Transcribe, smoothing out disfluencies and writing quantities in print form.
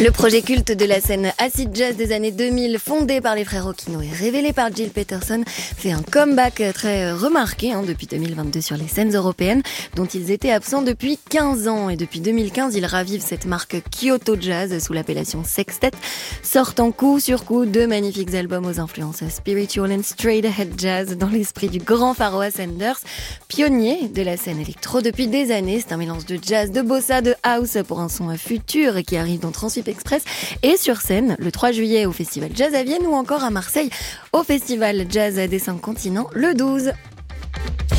Le projet culte de la scène acid jazz des années 2000, fondé par les frères Occhino et révélé par Gil Peterson, fait un comeback très remarqué depuis 2022 sur les scènes européennes, dont ils étaient absents depuis 15 ans. Et depuis 2015, ils ravivent cette marque Kyoto Jazz sous l'appellation Sextet, sortant coup sur coup deux magnifiques albums aux influences spiritual and straight ahead jazz dans l'esprit du grand Pharoah Sanders, pionnier de la scène électro depuis des années. C'est un mélange de jazz, de bossa, de house pour un son futur et qui arrive dans Transwip Express et sur scène le 3 juillet au Festival Jazz à Vienne ou encore à Marseille au Festival Jazz des 5 continents le 12.